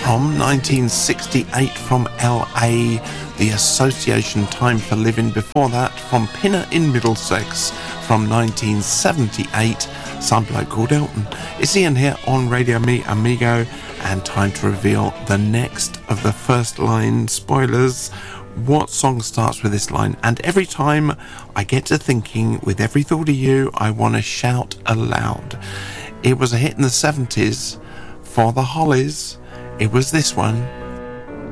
from 1968 from LA, The Association, Time for Living. Before that, from Pinner in Middlesex from 1978, some bloke called Elton. It's Ian here on Radio Me Amigo, and time to reveal the next of the first line spoilers. What song starts with this line? And every time I get to thinking, with every thought of you, I want to shout aloud. It was a hit in the 70s for the Hollies. It was this one.